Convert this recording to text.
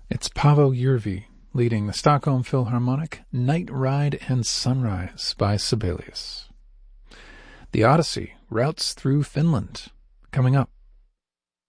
It's Paavo Järvi leading the Stockholm Philharmonic Night Ride and Sunrise by Sibelius. The Odyssey routes through Finland, coming up